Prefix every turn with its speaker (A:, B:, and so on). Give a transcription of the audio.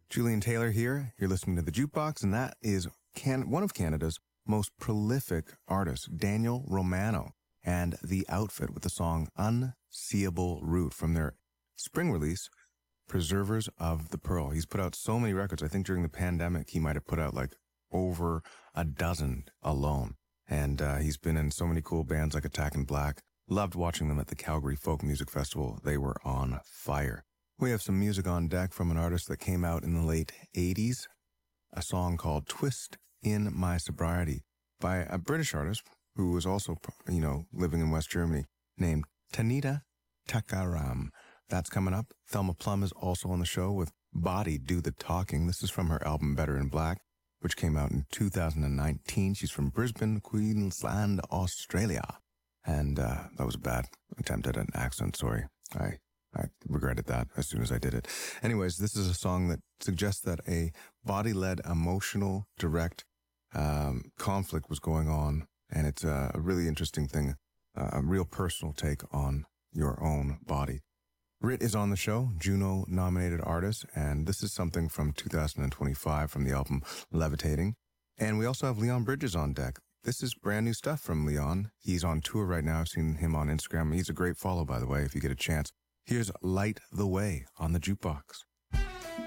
A: Julian Taylor here. You're listening to The Jukebox, and that is one of Canada's most prolific artists, Daniel Romano, and The Outfit with the song Unseeable Route from their spring release, Preservers of the Pearl. He's put out so many records. I think during the pandemic, he might have put out like over a dozen alone. And he's been in so many cool bands like Attack in Black. Loved watching them at the Calgary Folk Music Festival. They were on fire. We have some music on deck from an artist that came out in the late 80s, a song called Twist in My Sobriety by a British artist who was also, living in West Germany named Tanita Takaram. That's coming up. Thelma Plum is also on the show with Body Do the Talking. This is from her album Better in Black, which came out in 2019. She's from Brisbane, Queensland, Australia. And that was a bad attempt at an accent, sorry. I regretted that as soon as I did it. Anyways, this is a song that suggests that a body-led, emotional, direct conflict was going on. And it's a really interesting thing, a real personal take on your own body. Rit is on the show, Juno-nominated artist, and this is something from 2025 from the album Levitating. And we also have Leon Bridges on deck. This is brand new stuff from Leon. He's on tour right now. I've seen him on Instagram. He's a great follow, by the way, if you get a chance. Here's Light the Way on the Jukebox.